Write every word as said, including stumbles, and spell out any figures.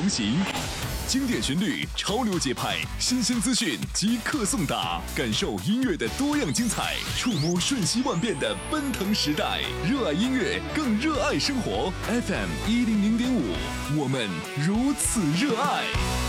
同行。经典旋律，潮流节拍，新鲜资讯即刻送达，感受音乐的多样精彩，触摸瞬息万变的奔腾时代。热爱音乐，更热爱生活。F M 一零零点五，我们如此热爱。